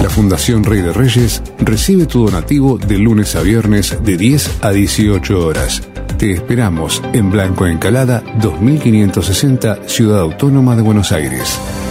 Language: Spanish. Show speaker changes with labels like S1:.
S1: La Fundación Rey de Reyes recibe tu donativo de lunes a viernes de 10 a 18 horas. Te esperamos en Blanco Encalada 2560, Ciudad Autónoma de Buenos Aires.